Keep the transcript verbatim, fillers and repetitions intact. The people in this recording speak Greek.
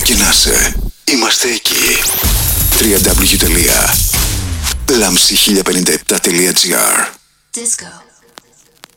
και να είσαι, είμαστε εκεί. double-u double-u double-u τελεία λάμψη χίλια πενήντα επτά τελεία τζι άρ. Disco.